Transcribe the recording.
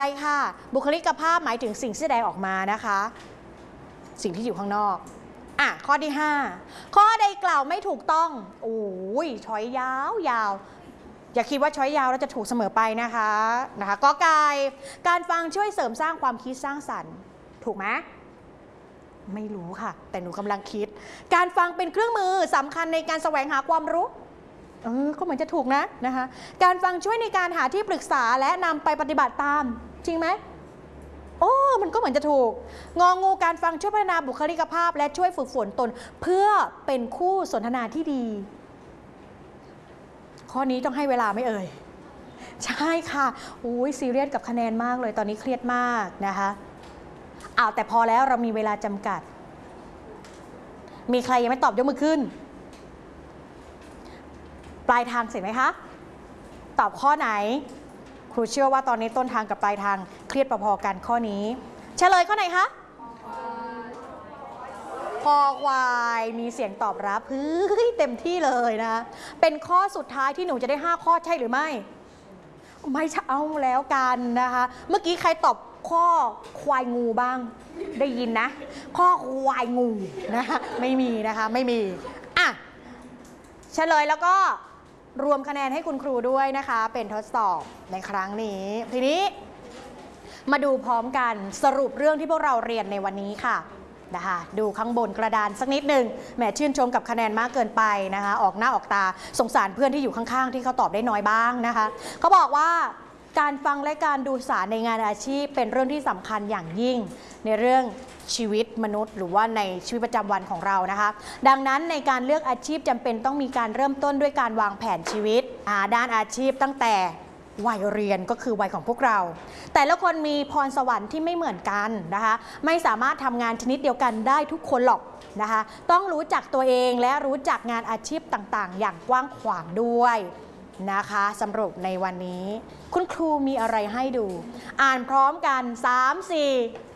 ใช่ค่ะบุคลิกภาพหมายถึงสิ่งที่แสดงออกมานะคะสิ่งที่อยู่ข้างนอกข้อที่5ข้อใดกล่าวไม่ถูกต้องโอ้ยช้อยยาวอย่าคิดว่าช้อยยาวแล้วจะถูกเสมอไปนะคะกอไก่การฟังช่วยเสริมสร้างความคิดสร้างสรรค์ถูกไหมไม่รู้ค่ะแต่หนูกำลังคิดการฟังเป็นเครื่องมือสำคัญในการแสวงหาความรู้ก็เหมือนจะถูกนะคะการฟังช่วยในการหาที่ปรึกษาและนำไปปฏิบัติตามจริงไหมมันก็เหมือนจะถูกงองูการฟังช่วยพัฒนาบุคลิกภาพและช่วยฝึกฝนตนเพื่อเป็นคู่สนทนาที่ดีข้อนี้ต้องให้เวลาไม่เอ่ยใช่ค่ะซีเรียสกับคะแนนมากเลยตอนนี้เครียดมากนะคะแต่พอแล้วเรามีเวลาจำกัดมีใครยังไม่ตอบยกมือขึ้นปลายทางเสร็จไหมคะตอบข้อไหนครูเชื่อว่าตอนนี้ต้นทางกับปลายทางเครียดพอๆกันข้อนี้เฉลยข้อไหนคะคอควายมีเสียงตอบรับเต็มที่เลยนะเป็นข้อสุดท้ายที่หนูจะได้5ข้อใช่หรือไม่เอาแล้วกันนะคะเมื่อกี้ใครตอบข้อควายงูบ้างได้ยินนะข้อควายงูนะคะไม่มีนะคะไม่มีเฉลยแล้วก็รวมคะแนนให้คุณครูด้วยนะคะเป็นทดสอบในครั้งนี้ทีนี้มาดูพร้อมกันสรุปเรื่องที่พวกเราเรียนในวันนี้ค่ะนะคะดูข้างบนกระดานสักนิดหนึ่งแหมชื่นชมกับคะแนนมากเกินไปนะคะออกหน้าออกตาสงสารเพื่อนที่อยู่ข้างๆที่เขาตอบได้น้อยบ้างนะคะเขาบอกว่าการฟังและการดูสารในงานอาชีพเป็นเรื่องที่สำคัญอย่างยิ่งในเรื่องชีวิตมนุษย์หรือว่าในชีวิตประจำวันของเรานะคะดังนั้นในการเลือกอาชีพจำเป็นต้องมีการเริ่มต้นด้วยการวางแผนชีวิตด้านอาชีพตั้งแต่วัยเรียนก็คือวัยของพวกเราแต่ละคนมีพรสวรรค์ที่ไม่เหมือนกันนะคะไม่สามารถทำงานชนิดเดียวกันได้ทุกคนหรอกนะคะต้องรู้จักตัวเองและรู้จักงานอาชีพต่างๆอย่างกว้างขวางด้วยนะคะสำหรับในวันนี้คุณครูมีอะไรให้ดูอ่านพร้อมกัน3 4